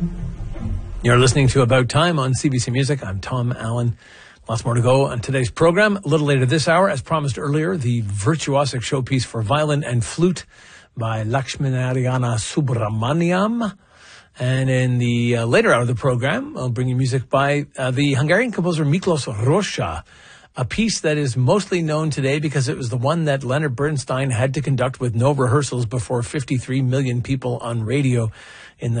You're listening to About Time on CBC Music. I'm Tom Allen. Lots more to go on today's program. A little later this hour, as promised earlier, the virtuosic showpiece for violin and flute by Lakshminarayana Subramaniam. And in the later hour of the program, I'll bring you music by the Hungarian composer Miklos Rozsa, a piece that is mostly known today because it was the one that Leonard Bernstein had to conduct with no rehearsals before 53 million people on radio in the